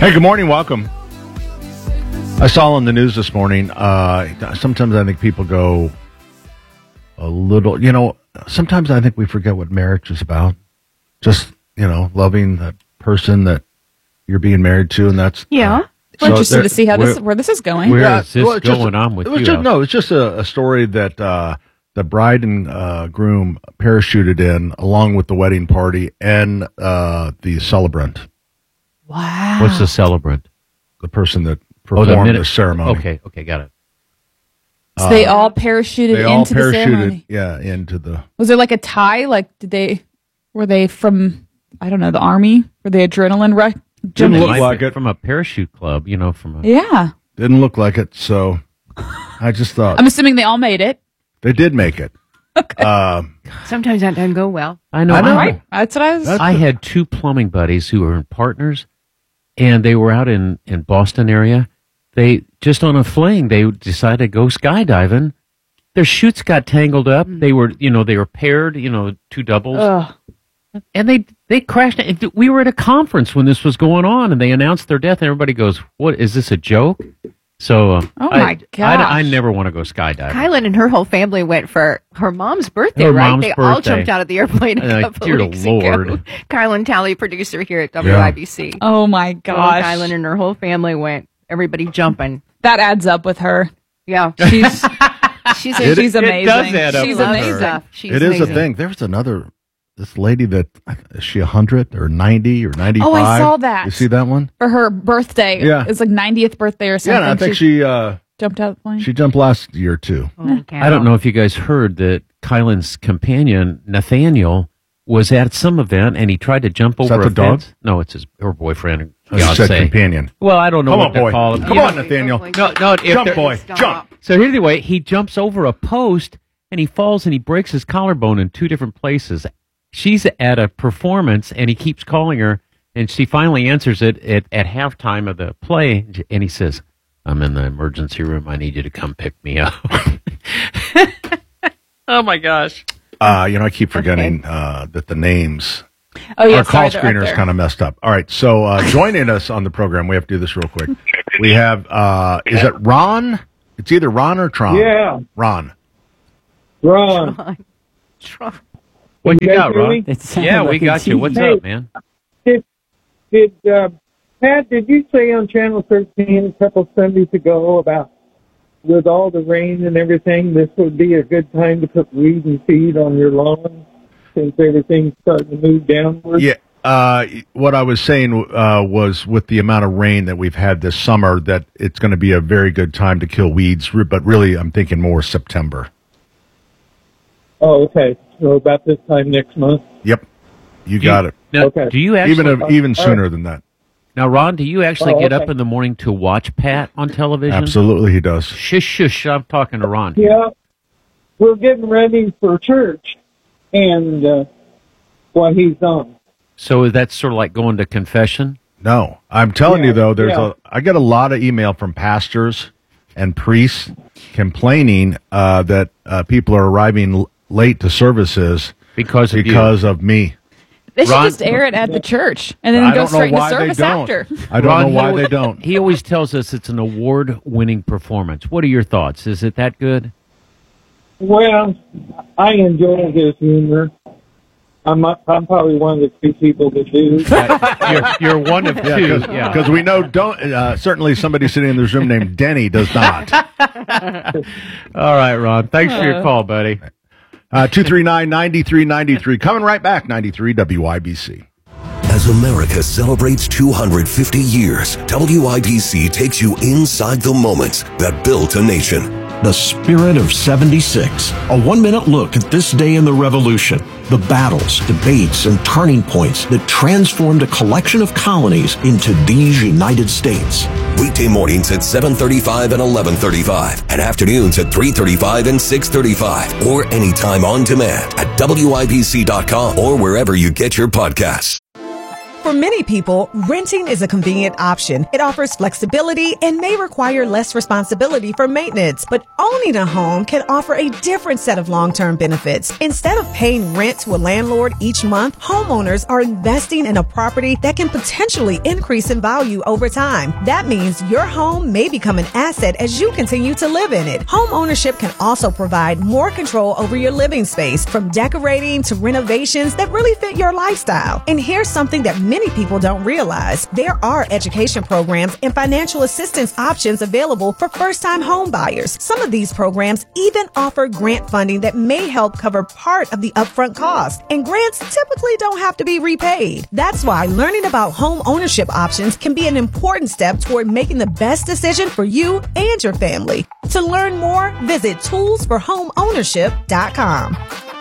Hey, good morning. Welcome. I saw on the news this morning, sometimes I think people go a little, sometimes I think we forget what marriage is about. Just, loving the person that you're being married to, and that's... Yeah. We're interested to see where this is going. Where is this going on with you? It's just a story that the bride and groom parachuted in along with the wedding party and the celebrant. Wow. What's the celebrant? The person that performed the ceremony. Okay, got it. So they all parachuted into the ceremony? Yeah, into the... Was there like a tie? Like, were they from, I don't know, the Army? Were they adrenaline rush? Didn't look like it. From a parachute club, Yeah. Didn't look like it, so I just thought... I'm assuming they all made it. They did make it. Okay. Sometimes that doesn't go well. I know. Right? That's what I was... I had two plumbing buddies who were partners, and they were out in Boston area. They, just on a fling, they decided to go skydiving. Their chutes got tangled up. They were, they were paired, two doubles. Ugh. And they crashed. We were at a conference when this was going on, and they announced their death, and everybody goes, "What, is this a joke?" So, oh my gosh. I never want to go skydiving. Kylan and her whole family went for her mom's birthday, right? They all jumped out of the airplane a couple of weeks ago. Kylan Talley, producer here at WIBC. Yeah. Oh my gosh. Kylan and her whole family went. Everybody jumping. That adds up with her. Yeah. She's amazing. It does add up. She's amazing. It is a thing. There's this lady that, is she 100 or 90 or 95? Oh, I saw that. You see that one? For her birthday. Yeah. It's like 90th birthday or something. Yeah, and I think she jumped out of the plane. She jumped last year, too. I don't know if you guys heard that Kylan's companion, Nathaniel, was at some event, and he tried to jump over a fence. No, it's her boyfriend. You said companion. Well, I don't know what to call him. Come on, Nathaniel. No, jump, boy. Jump. So anyway, he jumps over a post, and he falls, and he breaks his collarbone in two different places. She's at a performance, and he keeps calling her, and she finally answers it at halftime of the play, and he says, "I'm in the emergency room. I need you to come pick me up." Oh, my gosh. I keep forgetting that the names... our call screener is kind of messed up. All right, so joining us on the program, we have to do this real quick. We have, is it Ron? It's either Ron or Tron. Yeah. Ron. What you got, Ron? Yeah, like we got you. What's up, man? Pat, did you say on Channel 13 a couple Sundays ago about with all the rain and everything, this would be a good time to put weed and feed on your lawn since everything's starting to move downward? Yeah. What I was saying was with the amount of rain that we've had this summer, that it's going to be a very good time to kill weeds, but really I'm thinking more September. Oh, okay. So about this time next month? Yep. You got it. Now, okay. Do you actually... Even sooner than that. Now, Ron, do you actually get up in the morning to watch Pat on television? Absolutely, he does. Shush, I'm talking to Ron. Yeah. We're getting ready for church, and he's on. So that's sort of like going to confession? No. I'm telling you, though, I get a lot of email from pastors and priests complaining that people are arriving late to services because of me. They should just air it at the church and then go straight into service after. I don't know why they don't. He always tells us it's an award-winning performance. What are your thoughts? Is it that good? Well, I enjoy his humor. I'm probably one of the few people that do. You're one of two. Because we know certainly somebody sitting in this room named Denny does not. All right, Ron. Thanks for your call, buddy. 239-9393. Coming right back, 93 WIBC. As America celebrates 250 years, WIBC takes you inside the moments that built a nation. The Spirit of 76. A 1-minute look at this day in the Revolution. The battles, debates, and turning points that transformed a collection of colonies into these United States. Weekday mornings at 7:35 and 11:35, and afternoons at 3:35 and 6:35, or anytime on demand at WIBC.com or wherever you get your podcasts. For many people, renting is a convenient option. It offers flexibility and may require less responsibility for maintenance. But owning a home can offer a different set of long-term benefits. Instead of paying rent to a landlord each month, homeowners are investing in a property that can potentially increase in value over time. That means your home may become an asset as you continue to live in it. Home ownership can also provide more control over your living space, from decorating to renovations that really fit your lifestyle. And here's something that many people don't realize. There are education programs and financial assistance options available for first-time home buyers. Some of these programs even offer grant funding that may help cover part of the upfront cost. And grants typically don't have to be repaid. That's why learning about home ownership options can be an important step toward making the best decision for you and your family. To learn more, visit toolsforhomeownership.com.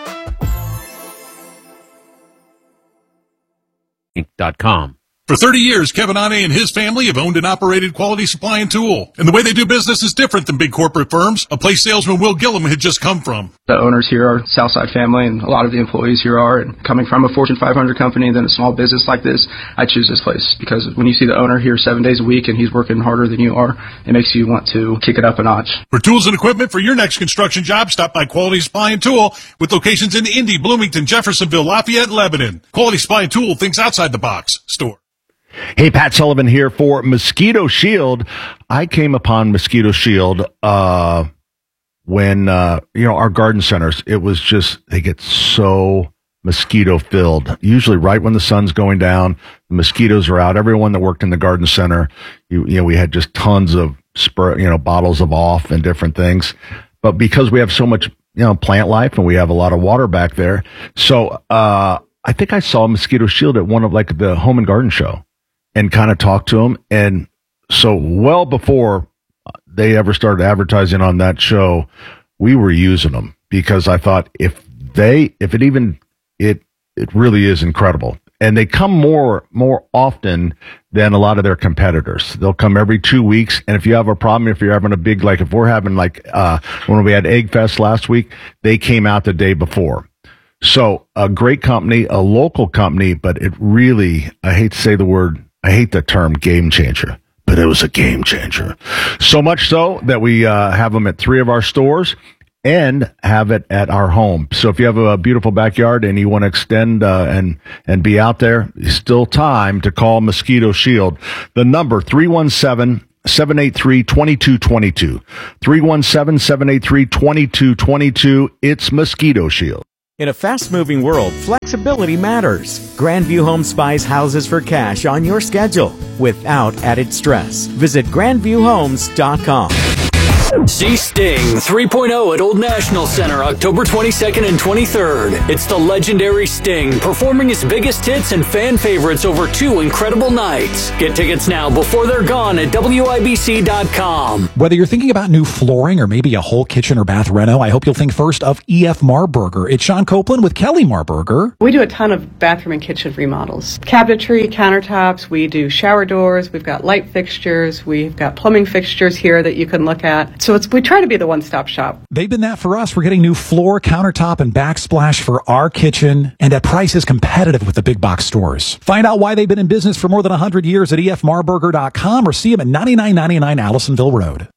.com. For 30 years, Kevin Ane and his family have owned and operated Quality Supply and Tool. And the way they do business is different than big corporate firms, a place salesman Will Gillum had just come from. The owners here are Southside family, and a lot of the employees here are. And coming from a Fortune 500 company and then a small business like this, I choose this place because when you see the owner here 7 days a week and he's working harder than you are, it makes you want to kick it up a notch. For tools and equipment for your next construction job, stop by Quality Supply and Tool with locations in Indy, Bloomington, Jeffersonville, Lafayette, and Lebanon. Quality Supply and Tool thinks outside the box. Store. Hey, Pat Sullivan here for Mosquito Shield. I came upon Mosquito Shield when our garden centers, it was just, they get so mosquito filled. Usually right when the sun's going down, the mosquitoes are out. Everyone that worked in the garden center, we had just tons of spray, bottles of off and different things. But because we have so much, plant life and we have a lot of water back there. So I think I saw Mosquito Shield at one of the Home and Garden show. And kind of talked to them. And so well before they ever started advertising on that show, we were using them because I thought it really is incredible. And they come more often than a lot of their competitors. They'll come every 2 weeks. And if you have a problem, if you're having a big, if we're having when we had Egg Fest last week, they came out the day before. So a great company, a local company, but it really, I hate the term game changer, but it was a game changer. So much so that we have them at 3 of our stores and have it at our home. So if you have a beautiful backyard and you want to extend and be out there, it's still time to call Mosquito Shield. The number 317-783-2222. 317-783-2222. It's Mosquito Shield. In a fast-moving world, flexibility matters. Grandview Homes buys houses for cash on your schedule without added stress. Visit grandviewhomes.com. See Sting 3.0 at Old National Center October 22nd and 23rd. It's the legendary Sting performing his biggest hits and fan favorites over 2 incredible nights. Get tickets now before they're gone at WIBC.com. Whether you're thinking about new flooring or maybe a whole kitchen or bath reno, I hope you'll think first of E.F. Marburger. It's Sean Copeland with Kelly Marburger. We do a ton of bathroom and kitchen remodels. Cabinetry, countertops, we do shower doors, we've got light fixtures, we've got plumbing fixtures here that you can look at. So we try to be the one-stop shop. They've been that for us. We're getting new floor, countertop, and backsplash for our kitchen, and at prices competitive with the big box stores. Find out why they've been in business for more than 100 years at efmarburger.com or see them at 9999 Allisonville Road.